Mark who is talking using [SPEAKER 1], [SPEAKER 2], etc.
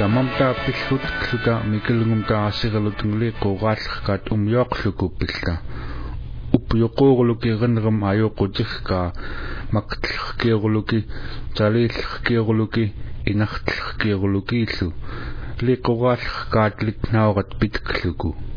[SPEAKER 1] Mamta pillut kluka mikilungumta asiralutungli qoqaallqaat umyoqlukupilla upyoqoorluki qinram ayoqutikka maqtllerkiorluki talilllerkiorluki inartlerkiorlukiillu liqoqaallqaat litnaorat pitkluku